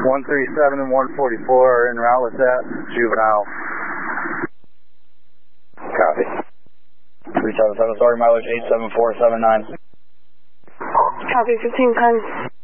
137 and 144 are en route with that juvenile. Copy. 377, sorry, mileage 87479. Copy, 1510.